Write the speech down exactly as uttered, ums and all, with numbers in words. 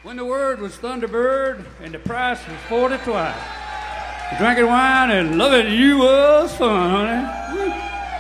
When the word was Thunderbird and the price was forty twice. Drinking wine and loving you was fun, honey.